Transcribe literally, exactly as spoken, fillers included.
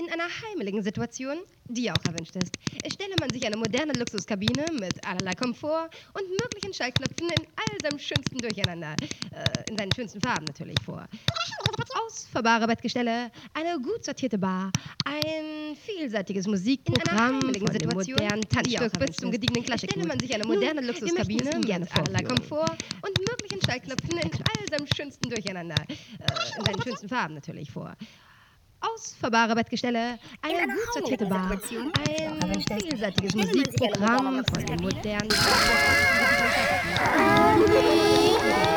In einer heimeligen Situation, die auch erwünscht ist, stelle man sich eine moderne Luxuskabine mit allerlei Komfort und möglichen Schallknöpfen in all seinem schönsten Durcheinander, äh, in seinen schönsten Farben natürlich vor. Ausfahrbare Bettgestelle, eine gut sortierte Bar, ein vielseitiges Musikprogramm von dem modernen Tanzstück bis zum gediegenen Klassikgut. Stelle man sich eine moderne Nun, Luxuskabine wir möchten es Ihnen gerne mit allerlei vorführen. Komfort und möglichen Schallknöpfen in all seinem schönsten Durcheinander, äh, in seinen schönsten Farben natürlich vor. Ausfahrbare Bettgestelle, eine einer gut sortierte heimlichen Bar, Situation, ein die auch erwünscht ist, vielseitiges stelle man sich eine moderne Musikprogramm von dem Luxuskabine modernen mit Tanzstück bis zum gediegenen Klassikgut.